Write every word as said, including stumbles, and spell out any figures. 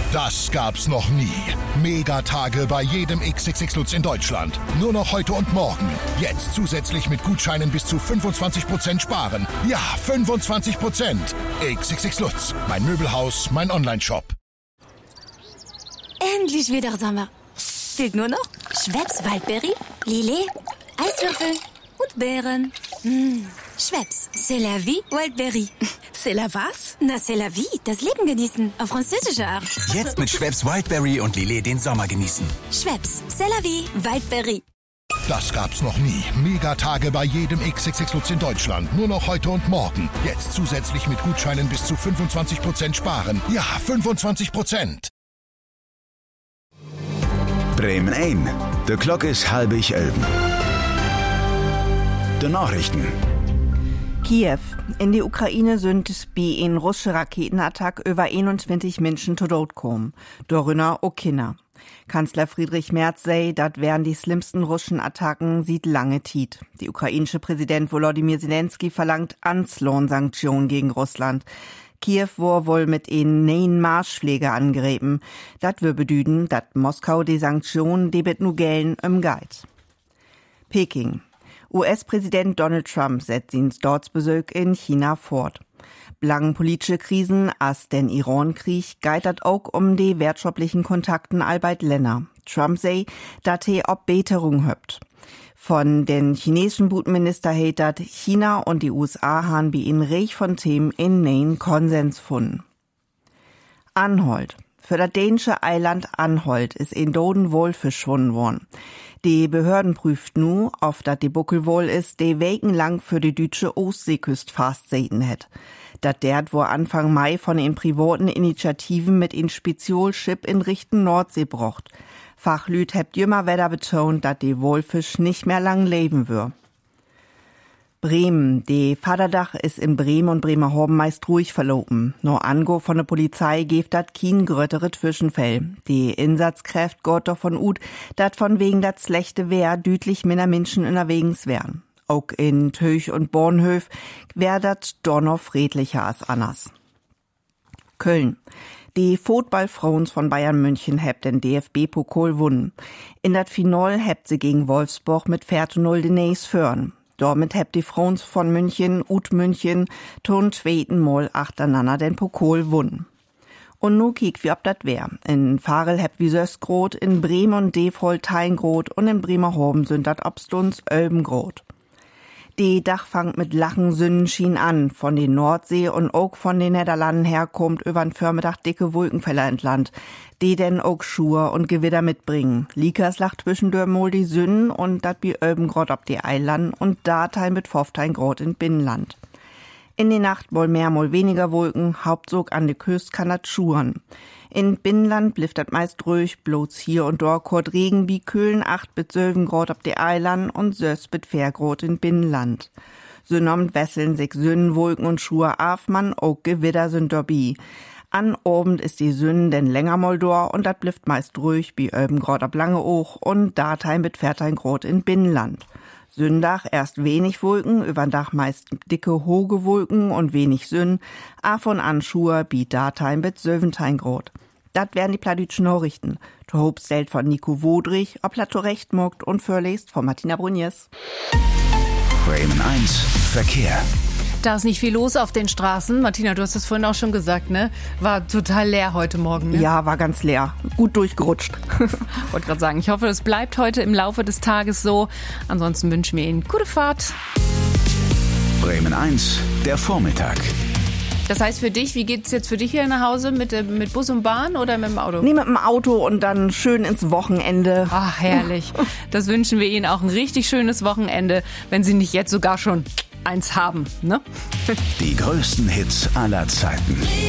Das gab's noch nie. Megatage bei jedem X X X Lutz in Deutschland. Nur noch heute und morgen. Jetzt zusätzlich mit Gutscheinen bis zu fünfundzwanzig Prozent sparen. Ja, fünfundzwanzig Prozent. X X X Lutz. Mein Möbelhaus, mein Onlineshop. Endlich wieder Sommer. Fehlt nur noch Schweppes Waldberry, Lillet, Eiswürfel und Beeren. Mmh. Schweppes, c'est la vie, Wildberry. C'est la was? Na, c'est la vie, das Leben genießen, auf französische Art. Jetzt mit Schweppes Wildberry und Lillet den Sommer genießen. Schweppes, c'est la vie, Wildberry. Das gab's noch nie. Megatage bei jedem X X X Lutz in Deutschland. Nur noch heute und morgen. Jetzt zusätzlich mit Gutscheinen bis zu fünfundzwanzig Prozent sparen. Ja, fünfundzwanzig Prozent. Bremen ein. De Klok is halbig elben. De Nachrichten. Kiew. In die Ukraine sind bei en russische Raketenattack über einundzwanzig Menschen zu Tod gekommen. Darunter auch Kinder. Kanzler Friedrich Merz sei, das wären die schlimmsten russischen Attacken sieht lange Tiet. Die ukrainische Präsident Volodymyr Zelensky verlangt Anslohn-Sanktionen gegen Russland. Kiew war wohl mit en neuen Marschflieger angerieben. Dat wür bedüden, dat Moskau die Sanktionen debet nu gellen im Guide. Peking. U S-Präsident Donald Trump setzt ihn Staatsbesuch in China fort. Blangen politische Krisen, as den Iran-Krieg, geitert auch um die wirtschaftlichen Kontakten albeit Länder. Trump sei, dat he ob Beterung höpt. Von den chinesischen Bootminister heitert China und die U S A han bei ihnen reich von Themen in neuen Konsens gefunden. Anholt. Für das dänische Eiland Anholt ist in Doden wohl verschwunden worden. Die Behörden prüft nu, ob dat die Buckel wohl ist, die wekenlang für die deutsche Ostseeküste fastsäten het. Dat dert wo Anfang Mai von den privaten Initiativen mit in Spezialschiff in Richtung Nordsee brocht. Fachlüt hebt jümmer wieder betont, dat die Wolfisch nicht mehr lang leben wür. Bremen. Die Vaderdach ist in Bremen und Bremerhaven meist ruhig verlopen. Nur Ango von der Polizei geeft dat kien grötere Zwischenfäll. Die Insatzkräft geht davon ut, dat von wegen dat schlechte Wehr dütlich minder Menschen unterwegs wären. Auch in Töch und Bornhöf wär dat doch noch friedlicher als anders. Köln. Die Footballfrauen von Bayern München hebt den D F B-Pokal wunnen. In dat Final hebt sie gegen Wolfsburg mit vier zu null den Nächst führen. Damit hebt die Frauen von München, Ut München, ton zweiten Mal achteinander den Pokal wunnen. Und nu kiek wie ob dat wär. In Farel hebt wie Sösgrot, in Bremen und Devoll Teingrot und in Bremerhaven sind dat obstuns Ölbengrot. Die Dach fangt mit Lachen Sonnenschien an, von den Nordsee und auch von den Niederlanden herkommt übern Vormittag dicke Wolkenfeller entland, die denn auch Schuhe und Gewitter mitbringen. Likas lacht zwischendurch mal die Sünnen und dat bi Ölbengrot ob die Eiland und Dateil mit fünfzehn Grad in Binnenland. In die Nacht wohl mehr, mal weniger Wolken, Hauptzug an de Küste kann dat schuren. In Binnenland blifft dat meist ruhig, bloß hier und dort kurt Regen wie Köhlen acht bis zwölf Grad ob die Eiland und sös bis vier Grad in Binnenland. So nommt wesseln sich Sünnen, Wolken und Schuhe af, man auch Gewitter sind dabei. An Abend ist die Sünnen denn länger mal dort und dat blifft meist ruhig wie elf Grad ab lange auch und dateil mit vierzehn Grad in Binnenland. Sündach erst wenig Wolken, übern Dach meist dicke, hohe Wolken und wenig Sünn, a von an Schuhe bi dateil mit siebzehn Grad. Dat wären die plattdütschen Nachrichten. Du hobst stellt von Nico Wodrich, ob Plato recht mogt und vorlest von Martina Brunies. Bremen eins Verkehr. Da ist nicht viel los auf den Straßen. Martina, du hast es vorhin auch schon gesagt, ne? War total leer heute Morgen, ne? Ja, war ganz leer. Gut durchgerutscht. Wollte gerade sagen, ich hoffe, es bleibt heute im Laufe des Tages so. Ansonsten wünschen wir Ihnen gute Fahrt. Bremen eins, der Vormittag. Das heißt für dich, wie geht's jetzt für dich hier nach Hause? Mit, mit Bus und Bahn oder mit dem Auto? Nee, mit dem Auto und dann schön ins Wochenende. Ach, herrlich. Das wünschen wir Ihnen auch ein richtig schönes Wochenende, wenn Sie nicht jetzt sogar schon eins haben, ne? Die größten Hits aller Zeiten.